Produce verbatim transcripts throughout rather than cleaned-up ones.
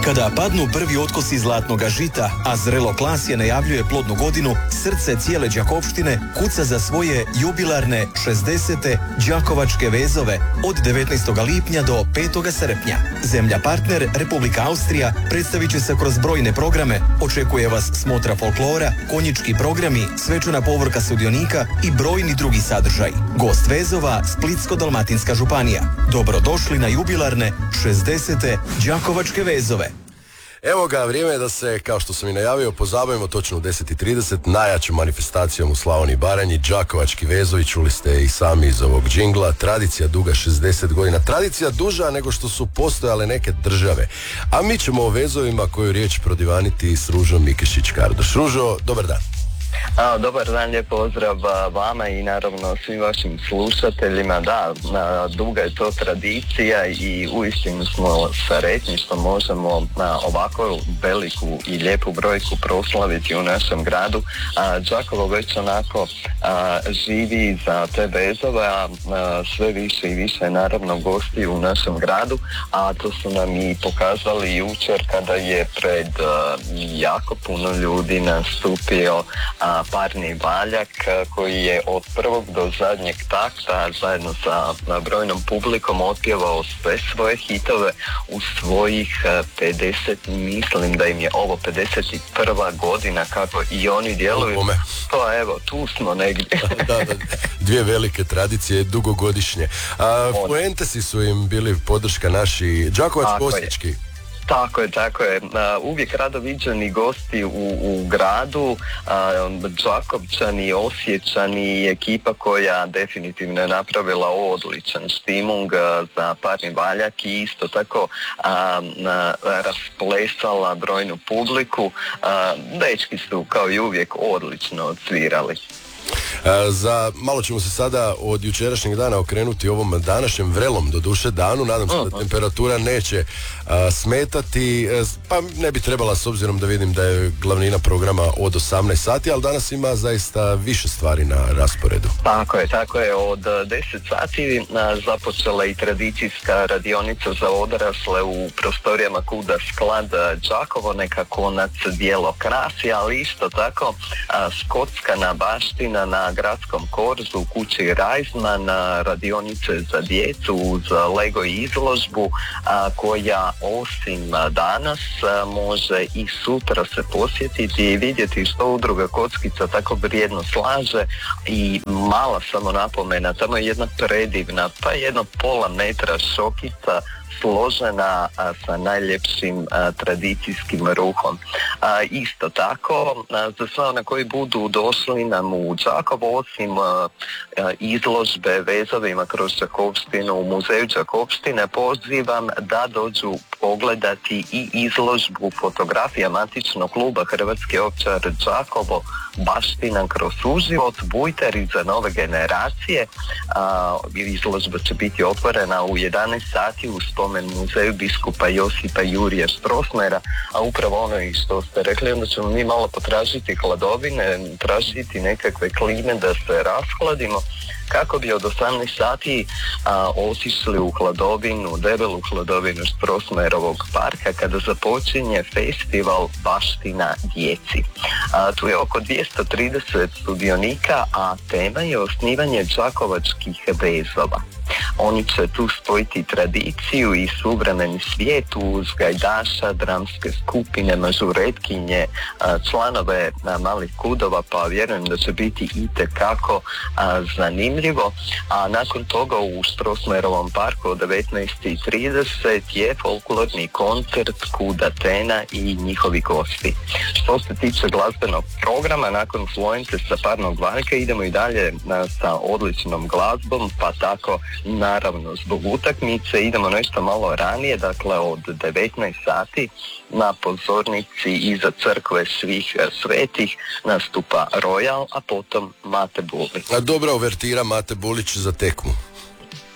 Kada padnu prvi otkosi zlatnoga žita, a zrelo klasje najavljuje plodnu godinu, srce cijele Đakovštine kuca za svoje jubilarne šezdesete Đakovačke vezove od devetnaestog lipnja do petog srpnja. Zemlja partner Republika Austrija predstavit će se kroz brojne programe, očekuje vas smotra folklora, konjički programi, svečana povorka sudionika i brojni drugi sadržaj. Gost vezova Splitsko-dalmatinska županija. Dobrodošli na jubilarne šezdesete Đakovačke vezove. Evo ga, vrijeme je da se, kao što sam i najavio, pozabavimo točno u deset i trideset najjačom manifestacijom u Slavoniji i Baranji, Đakovački vezovi. Čuli ste i sami iz ovog džingla. Tradicija duga šezdeset godina. Tradicija duža nego što su postojale neke države. A mi ćemo o vezovima koju riječ prodivaniti s Ružom Mikešić-Kardoš. Ružo, dobar dan. A, dobar dan, lijep pozdrav vama i naravno svim vašim slušateljima. Da, a, duga je to tradicija i uistinu smo sretni što možemo a, ovako veliku i lijepu brojku proslaviti u našem gradu. A, Đakovo već onako a, živi za te vezove, a, a sve više i više naravno gosti u našem gradu, a to su nam i pokazali jučer kada je pred a, jako puno ljudi nastupio a, parni valjak koji je od prvog do zadnjeg takta zajedno sa brojnom publikom otpjevao sve svoje hitove u svojih pedeset, mislim da im je ovo pedeset prva godina kako i oni djeluju. Pa evo, tu smo negdje. da, da, dvije velike tradicije, dugogodišnje. A, Fuentesi su im bili podrška naši Đakovac-Osječki. Tako je, tako je. Uh, uvijek rado viđeni gosti u, u gradu, uh, Đakovčani, Osječani, ekipa koja definitivno je napravila odličan štimung uh, za parni valjak i isto tako uh, uh, rasplesala brojnu publiku. Uh, dečki su kao i uvijek odlično odsvirali. Za malo ćemo se sada od jučerašnjeg dana okrenuti ovom današnjem vrelom do duše danu. Nadam se uh-huh. da temperatura neće a, smetati, pa ne bi trebala s obzirom da vidim da je glavnina programa od osamnaest sati, ali danas ima zaista više stvari na rasporedu. Tako je, tako je. Od deset sati a, započela i tradicijska radionica za odrasle u prostorijama Kuda sklad Đakovo, neka konac bijelo krasi, ali isto tako a, skockana baština na gradskom korzu, kući Reisman, radionice za djecu uz Lego izložbu a, koja osim danas a, može i sutra se posjetiti i vidjeti što udruga Kockica tako vrijedno slaže. I mala samo napomena, tamo je jedna predivna, pa jedno pola metra šokica složena a, sa najljepšim a, tradicijskim ruhom. A, isto tako, a, za sve one koji budu došli nam u Đakovo, osim a, a, izložbe vezovima kroz Đakovštinu u muzeju Đakovštine, pozivam da dođu pogledati i izložbu fotografija matičnog kluba Hrvatski Ovčar Đakovo, baština kroz suživot, bujteri za nove generacije. A, izložba će biti otvorena u jedanaest sati u spomen muzeju biskupa Josipa Jurija Strossmayera, a upravo ono i što ste rekli, onda ćemo mi malo potražiti hladovine, tražiti nekakve klime da se rashladimo, kako bi od osamnaest sati a, otišli u hladovinu, debelu hladovinu Strossmayerovog parka kada započinje festival Baština djeci. A, tu je oko dvjesto trideset sudionika, a tema je osnivanje đakovačkih vezova. Oni će tu spojiti tradiciju i suvremeni svijet uz gajdaša, dramske skupine, mažuretkinje, članove malih kudova, pa vjerujem da će biti itekako zanimljivo. A nakon toga u Strossmayerovom parku od devetnaest i trideset je folklorni koncert Kuda Tena i njihovi gosti. Što se tiče glazbenog programa, nakon Fluence sa parnog valjka idemo i dalje sa odličnom glazbom, pa tako naravno zbog utakmice idemo nešto malo ranije, dakle od devetnaest sati na pozornici iza crkve svih svetih nastupa Royal, a potom Mate Bulić. A dobra uvertira Mate Bulić za tekmu.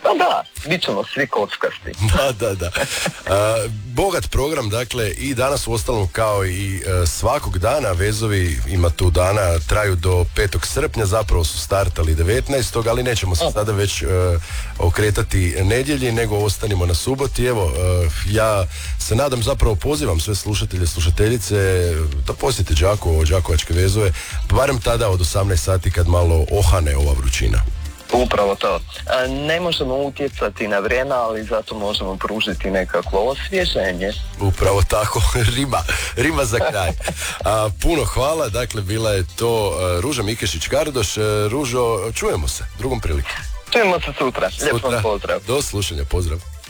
Pa da, bit ćemo svi kockasti. Da, da, da. A, bogat program, dakle, i danas u ostalom kao i a, svakog dana, vezovi ima tu dana, traju do petog srpnja, zapravo su startali devetnaestog ali nećemo se sada već a, okretati nedjelji, nego ostanimo na suboti. Evo, a, ja se nadam, zapravo pozivam sve slušatelje, slušateljice da posjete Đakovo, Đakovačke vezove, barem tada od osamnaest sati kad malo ohane ova vrućina. Upravo to. A, ne možemo utjecati na vrijeme, ali zato možemo pružiti nekakvo osvježenje. Upravo tako, rima, rima za kraj. A, puno hvala, dakle bila je to a, Ruža Mikešić-Kardoš. A, Ružo, čujemo se drugom prilikom. Čujemo se sutra. Lijep vam pozdrav. Do slušanja, pozdrav.